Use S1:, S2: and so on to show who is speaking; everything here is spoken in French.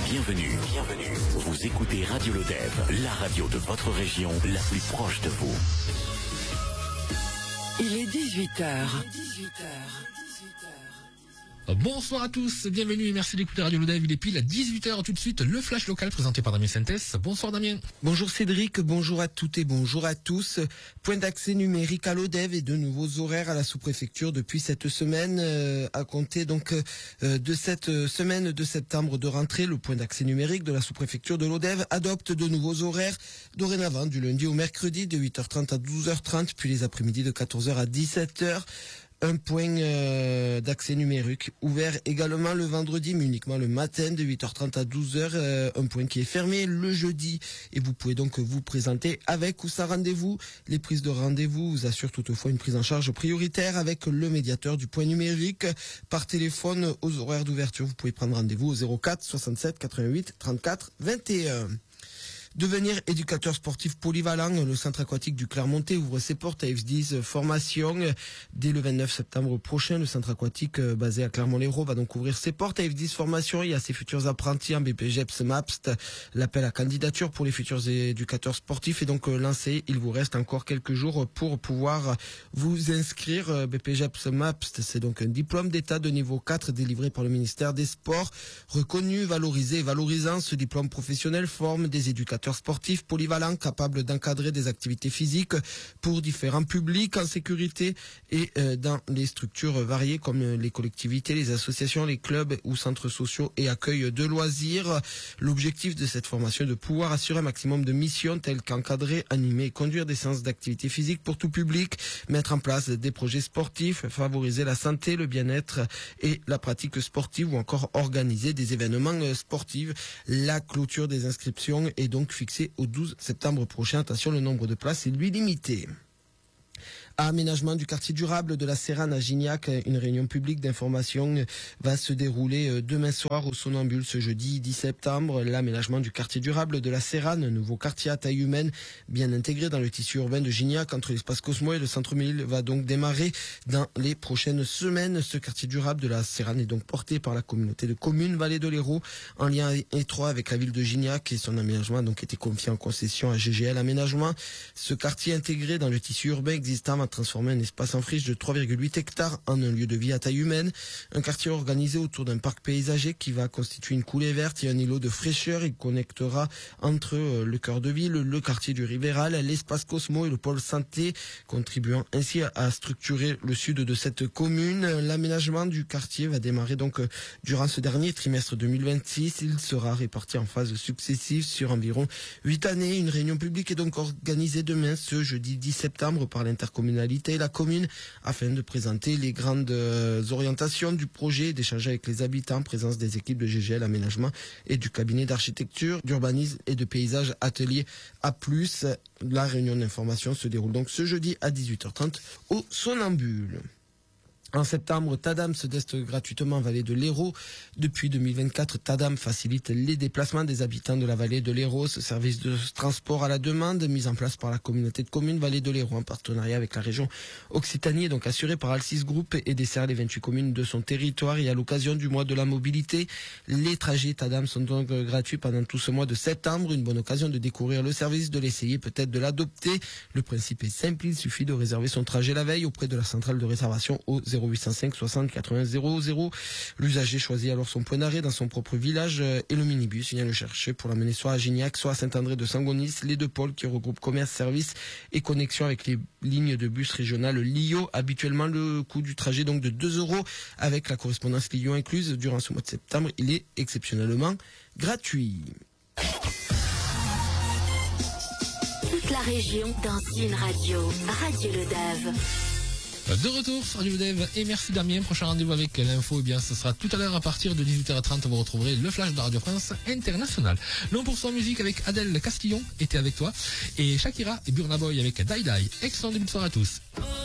S1: Bienvenue. Vous écoutez Radio Lodève, la radio de votre région, la plus proche de vous.
S2: Il est 18h.
S3: Bonsoir à tous, bienvenue et merci d'écouter Radio Lodève. Il est pile à 18h tout de suite, le flash local présenté par Damien Sintès. Bonsoir Damien.
S4: Bonjour Cédric, bonjour à toutes et bonjour à tous. Point d'accès numérique à Lodève et de nouveaux horaires à la sous-préfecture depuis cette semaine. À compter donc de cette semaine de septembre de rentrée, le point d'accès numérique de la sous-préfecture de Lodève adopte de nouveaux horaires dorénavant du lundi au mercredi de 8h30 à 12h30 puis les après-midi de 14h à 17h. Un point d'accès numérique ouvert également le vendredi, mais uniquement le matin de 8h30 à 12h. Un point qui est fermé le jeudi. Et vous pouvez donc vous présenter avec ou sans rendez-vous. Les prises de rendez-vous vous assurent toutefois une prise en charge prioritaire avec le médiateur du point numérique. Par téléphone, aux horaires d'ouverture, vous pouvez prendre rendez-vous au 04 67 88 34 21. Devenir éducateur sportif polyvalent, le centre aquatique du Clermontais ouvre ses portes à F10 formation. Dès le 29 septembre prochain, le centre aquatique basé à Clermont-Lérault va donc ouvrir ses portes à F10 formation et à ses futurs apprentis en BPGEPS MAPST. L'appel à candidature pour les futurs éducateurs sportifs est donc lancé. Il vous reste encore quelques jours pour pouvoir vous inscrire. BPGEPS MAPST, c'est donc un diplôme d'état de niveau 4 délivré par le ministère des Sports. Reconnu, valorisé et valorisant, ce diplôme professionnel forme des éducateurs sportifs polyvalents capables d'encadrer des activités physiques pour différents publics en sécurité et dans les structures variées comme les collectivités, les associations, les clubs ou centres sociaux et accueil de loisirs. L'objectif de cette formation est de pouvoir assurer un maximum de missions telles qu'encadrer, animer et conduire des séances d'activité physique pour tout public, mettre en place des projets sportifs, favoriser la santé, le bien-être et la pratique sportive ou encore organiser des événements sportifs. La clôture des inscriptions est donc fixé au 12 septembre prochain. Attention, le nombre de places est lui limité. Aménagement du quartier durable de la Sérane à Gignac, une réunion publique d'information va se dérouler demain soir au Somnambule ce jeudi 10 septembre. L'aménagement du quartier durable de la Sérane, un nouveau quartier à taille humaine bien intégré dans le tissu urbain de Gignac entre l'espace Cosmo et le centre-ville va donc démarrer dans les prochaines semaines. Ce quartier durable de la Sérane est donc porté par la communauté de communes Vallée de l'Hérault en lien étroit avec la ville de Gignac et son aménagement a donc été confié en concession à GGL Aménagement. Ce quartier intégré dans le tissu urbain existant va transformer un espace en friche de 3,8 hectares en un lieu de vie à taille humaine. Un quartier organisé autour d'un parc paysager qui va constituer une coulée verte et un îlot de fraîcheur. Il connectera entre le cœur de ville, le quartier du Rivéral, l'espace Cosmo et le pôle santé, contribuant ainsi à structurer le sud de cette commune. L'aménagement du quartier va démarrer donc durant ce dernier trimestre 2026. Il sera réparti en phases successives sur environ 8 années. Une réunion publique est donc organisée demain, ce jeudi 10 septembre, par l'intercommunalité et la commune afin de présenter les grandes orientations du projet et d'échanger avec les habitants, présence des équipes de GGL Aménagement et du cabinet d'architecture, d'urbanisme et de paysage atelier A+. La réunion d'information se déroule donc ce jeudi à 18h30 au Somnambule. En septembre, Tadam se teste gratuitement en vallée de l'Hérault. Depuis 2024, Tadam facilite les déplacements des habitants de la vallée de l'Hérault. Ce service de transport à la demande, mis en place par la communauté de communes Vallée de l'Hérault en partenariat avec la région Occitanie, est donc assuré par Alcis Group et dessert les 28 communes de son territoire. Et à l'occasion du mois de la mobilité, les trajets Tadam sont donc gratuits pendant tout ce mois de septembre. Une bonne occasion de découvrir le service, de l'essayer, peut-être de l'adopter. Le principe est simple, il suffit de réserver son trajet la veille auprès de la centrale de réservation au 0805 60 80 00. L'usager choisit alors son point d'arrêt dans son propre village et le minibus vient le chercher pour l'amener soit à Gignac, soit à Saint-André de Sangonis, les deux pôles qui regroupent commerce, service et connexion avec les lignes de bus régionales Lio. Habituellement, le coût du trajet donc de 2 € avec la correspondance Lyon incluse. Durant ce mois de septembre, il est exceptionnellement gratuit.
S2: Toute la région dans une radio. Radio Lodève.
S3: De retour sur Radio Lodève et merci Damien. Prochain rendez-vous avec l'info, eh bien, ce sera tout à l'heure à partir de 18h30. Vous retrouverez le flash de Radio France International. L'on poursuit en musique avec Adèle Castillon, était avec toi, et Shakira et Burna Boy avec Die Die. Excellent début de soirée à tous.